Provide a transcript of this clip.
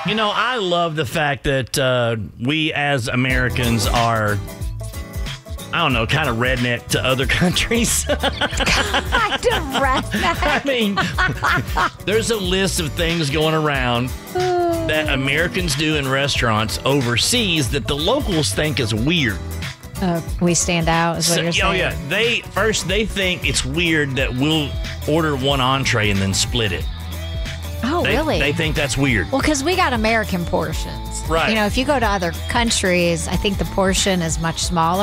I love the fact that we as Americans are, I don't know, kind of redneck to other countries. Kind of redneck. I mean, there's a list of things going around that Americans do in restaurants overseas that the locals think is weird. We stand out, is what you're saying. Oh, yeah. They think it's weird that we'll order one entree and then split it. Oh, really? They think that's weird. Well, because we got American portions. Right. If you go to other countries, I think the portion is much smaller.